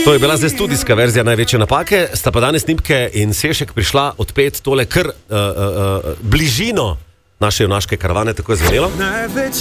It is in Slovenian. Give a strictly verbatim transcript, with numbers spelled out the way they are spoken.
To je bila zdaj studijska verzija Največje napake, sta pa danes Snimke in Sešek prišla odpet tole kar uh, uh, uh, bližino naše junaške karavane, tako je zvenelo.